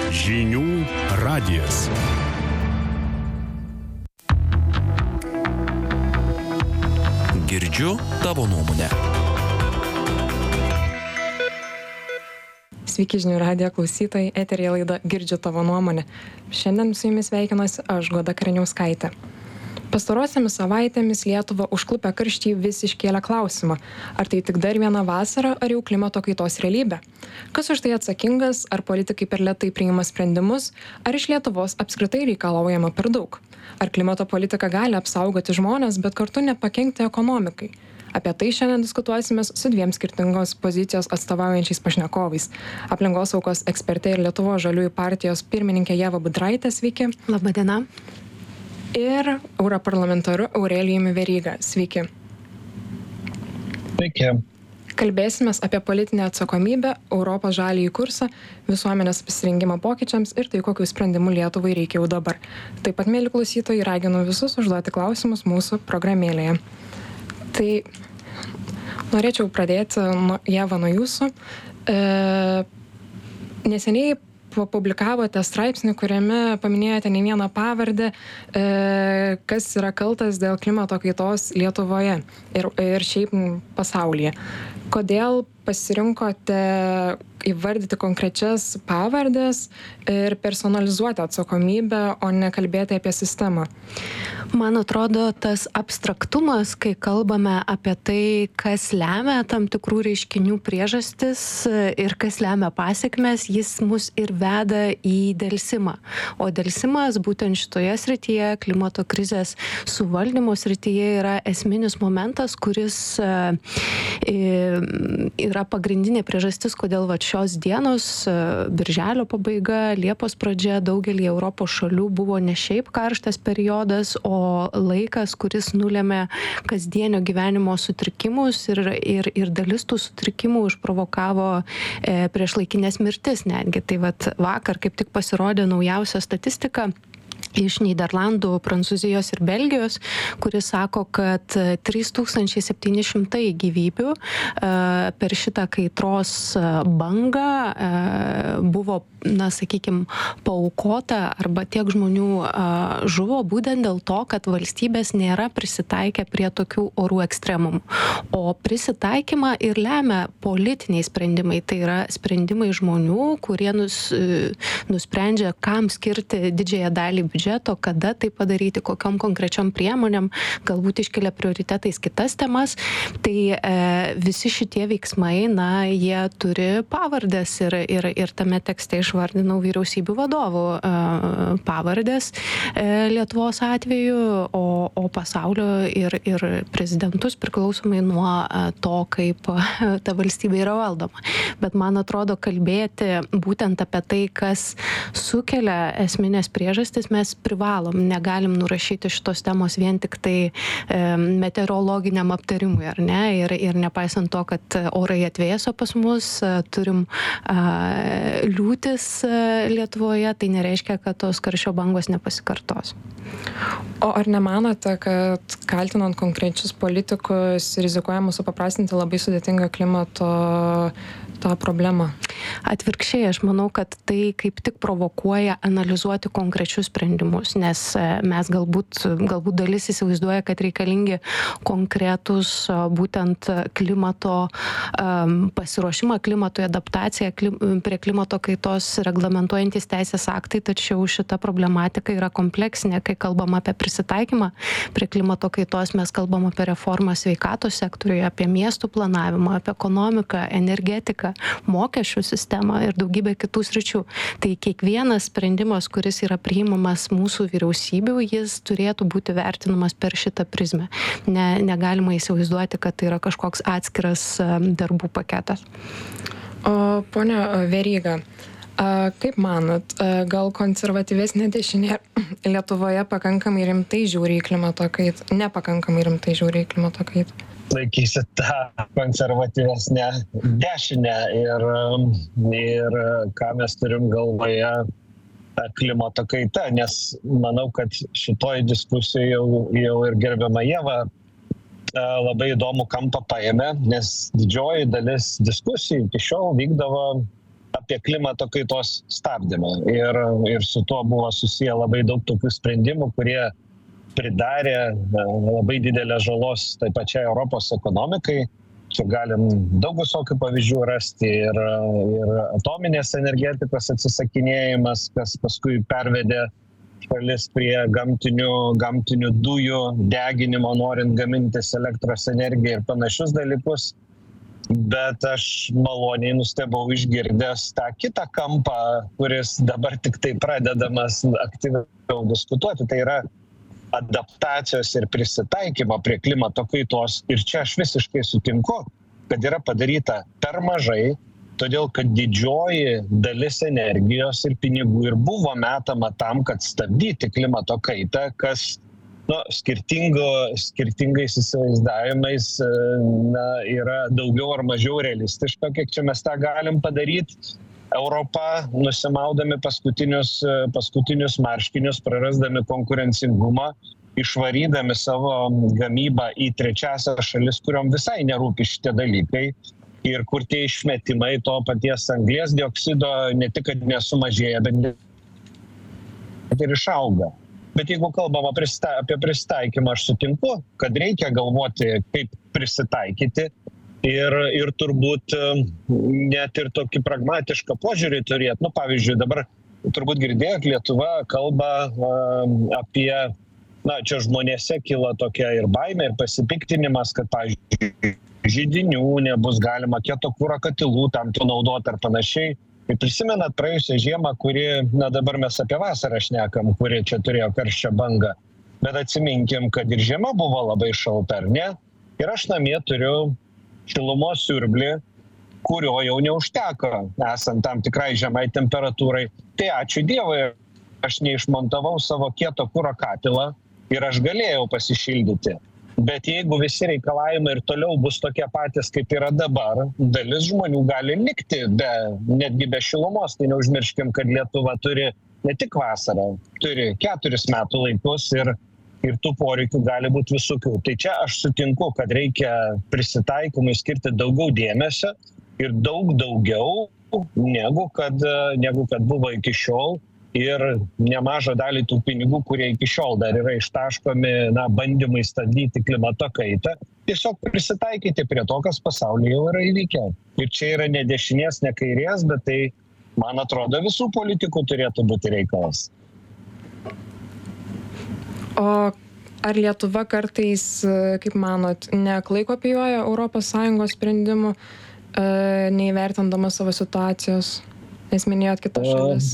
Žinių radijas. Girdžiu tavo nuomonę. Sveiki žinių radijo klausytojai, eteryje laida Girdžiu tavo nuomonę. Šiandien su jumis sveikinuosi aš, Goda Kariniauskaitė. Pastarosiamis savaitėmis Lietuvą užklupę karščiai vis iškėlė klausimą, ar tai tik dar viena vasara, ar jau klimato kaitos realybė. Kas už tai atsakingas, ar politikai per lėtai priima sprendimus, ar iš Lietuvos apskritai reikalaujama per daug. Ar klimato politika gali apsaugoti žmones, bet kartu nepakenkti ekonomikai. Apie tai šiandien diskutuosime su dviem skirtingos pozicijos atstovaujančiais pašnekovais. Aplinkosaugos ekspertė ir Lietuvos žaliųjų partijos pirmininkė Ieva Budraitė, sveiki. Labą dieną. Ir europarlamentaru Aurelijumi Veryga, sveiki. Sveiki. Kalbėsime apie politinę atsakomybę, Europos žaliąjį kursą, visuomenės pasirengimą pokyčiams ir tai, kokių sprendimų Lietuvai reikia jau dabar. Taip pat, mėly klausytojai, raginu visus užduoti klausimus mūsų programėlėje. Tai norėčiau pradėti, Ieva, nuo jūsų. Neseniai publikavote straipsnį, kuriame paminėjote ne vieną pavardę, kas yra kaltas dėl klimato kaitos Lietuvoje ir šiaip pasaulyje. Kodėl pasirinkote įvardyti konkrečias pavardės ir personalizuoti atsakomybę, o ne kalbėti apie sistemą? Man atrodo, tas abstraktumas, kai kalbame apie tai, kas lemia tam tikrų reiškinių priežastis ir kas lemia pasekmes, jis mus ir veda į delsimą. O delsimas būtent šitoje srityje, klimato krizės suvaldymo srityje, yra esminis momentas, kuris yra pagrindinė priežastis, kodėl šios dienos, birželio pabaiga, Liepos pradžia daugelį Europos šalių buvo ne šiaip karštas periodas, o laikas, kuris nulėmė kasdienio gyvenimo sutrikimus ir dalis tų sutrikimų išprovokavo priešlaikinės mirtis netgi. Tai vakar kaip tik pasirodė naujausia statistika iš Nyderlandų, Prancūzijos ir Belgijos, kuris sako, kad 3700 gyvybių per šitą kaitros bangą buvo, paaukota arba tiek žmonių žuvo būtent dėl to, kad valstybės nėra prisitaikę prie tokių orų ekstremumų. O prisitaikymą ir lemia politiniai sprendimai. Tai yra sprendimai žmonių, kurie nusprendžia, kam skirti didžiąją dalį biudžeto, kada tai padaryti, kokiom konkrečiom priemonėm, galbūt iškelia prioritetais kitas temas. Tai visi šitie veiksmai, jie turi pavardės ir tame tekste išvardinau vyriausybių vadovų pavardės Lietuvos atveju, o pasaulio ir prezidentus priklausomai nuo to, kaip ta valstybė yra valdoma. Bet man atrodo, kalbėti būtent apie tai, kas sukelia esminės priežastis, mes privalom, negalim nurašyti šitos temos vien tik tai meteorologiniam aptarimui, ar ne? Ir nepaisant to, kad orai atvėso pas mus, turim liūtis Lietuvoje, tai nereiškia, kad tos karščio bangos nepasikartos. O ar nemanote, kad kaltinant konkrečius politikus rizikuojama supaprastinti labai sudėtingą klimato tą problemą? Atvirkščiai, aš manau, kad tai kaip tik provokuoja analizuoti konkrečius sprendimus, nes mes galbūt dalis įsivaizduoja, kad reikalingi konkretus būtent klimato pasiruošimą, klimatui adaptaciją prie klimato kaitos reglamentuojantis teisės aktai, tačiau šita problematika yra kompleksinė. Kai kalbam apie prisitaikymą prie klimato kaitos, mes kalbam apie reformą sveikatos sektoriuje, apie miestų planavimą, apie ekonomiką, energetiką, mokesčių sistemą ir daugybę kitų sričių. Tai kiekvienas sprendimas, kuris yra priimamas mūsų vyriausybių, jis turėtų būti vertinamas per šitą prizmę. Negalima įsivaizduoti, kad tai yra kažkoks atskiras darbų paketas. O ponia Veryga, kaip manot, gal konservatyvesnė dešinė Lietuvoje pakankamai rimtai žiūri į klimato kaitą, nepakankamai rimtai žiūri į klimato kaitą? Laikysi tą konservatyvesnę dešinę ir ką mes turim galvoje ta klimato kaita, nes manau, kad šitoj diskusijoj jau ir gerbiama Ieva labai įdomų kampą paėmė, nes didžioji dalis diskusijų iki šiol vykdavo apie klimato kaitos stabdymą. Ir su tuo buvo susiję labai daug tokių sprendimų, kurie pridarė labai didelę žalos tai pačiai Europos ekonomikai. Čia galim daug visokių pavyzdžių rasti ir atominės energetikos atsisakinėjimas, kas paskui pervedė šalis prie gamtinių dujų deginimo, norint gamintis elektros energiją ir panašius dalykus. Bet aš maloniai nustebau išgirdęs tą kitą kampą, kuris dabar tik tai pradedamas aktyviau diskutuoti. Tai yra adaptacijos ir prisitaikymo prie klimato kaitos. Ir čia aš visiškai sutinku, kad yra padaryta per mažai, todėl kad didžioji dalis energijos ir pinigų ir buvo metama tam, kad stabdyti klimato kaitą, kas skirtingais įsivaizdavimais yra daugiau ar mažiau realistiška, kiek čia mes tą galim padaryti. Europa, nusimaudami paskutinius marškinius, prarasdami konkurencingumą, išvarydami savo gamybą į trečiąsias šalis, kuriom visai nerūpi šitie dalykai. Ir kur tie išmetimai to paties anglies dioksido ne tik, kad nesumažėja, bet ir išauga. Bet jeigu kalbam apie prisitaikymą, aš sutinku, kad reikia galvoti, kaip prisitaikyti ir turbūt net ir tokį pragmatišką požiūrį turėti. Pavyzdžiui, dabar turbūt girdėjot, Lietuva kalba apie, čia žmonėse kyla tokia ir baimė, ir pasipiktinimas, kad, pavyzdžiui, židinių nebus galima, kieto kuro katilų tam naudoti ar panašiai. Ir prisimenat praėjusią žiemą, kuri, dabar mes apie vasarą šnekam, kuri čia turėjo karščio bangą. Bet atsiminkim, kad ir žiema buvo labai šalta, ar ne? Ir aš namie turiu šilumos siurblį, kurio jau neužteko, esant tam tikrai žemai temperatūrai. Tai ačiū Dievui, aš neišmontavau savo kieto kuro katilą ir aš galėjau pasišildyti. Bet jeigu visi reikalavimai ir toliau bus tokie patys, kaip yra dabar, dalis žmonių gali likti netgi be šilumos. Tai neužmirškim, kad Lietuva turi ne tik vasarą, turi 4 metų laikus ir tų poreikių gali būti visokių. Tai čia aš sutinku, kad reikia prisitaikymui skirti daugiau dėmesio ir daugiau negu kad buvo iki šiol. Ir nemažą dalį tų pinigų, kurie iki šiol dar yra ištaškomi, bandymai stabdyti klimato kaitą, tiesiog prisitaikyti prie to, kas pasaulyje jau yra įvykę. Ir čia yra ne dešinės, ne kairės, bet tai, man atrodo, visų politikų turėtų būti reikalas. O ar Lietuva kartais, kaip manot, neaklai kopijuoja ES sprendimų, neįvertindama savo situacijos? Nes minėjot kitas šalis.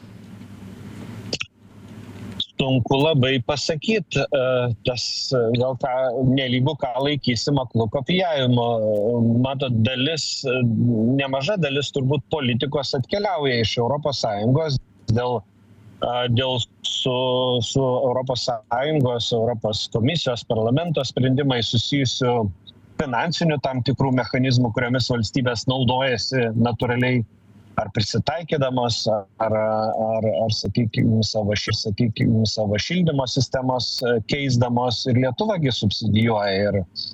Sunku labai pasakyti, tas gal tą nelygų ką laikysim aklų kopijavimu. Matot, nemaža dalis turbūt politikos atkeliauja iš ES dėl su ES, Europos komisijos, parlamento sprendimai susijusių finansinių tam tikrų mechanizmų, kuriomis valstybės naudojasi natūraliai ar prisitaikydamos, ar sakykime, savo šildymo sistemos keisdamos. Ir Lietuvagi subsidijuoja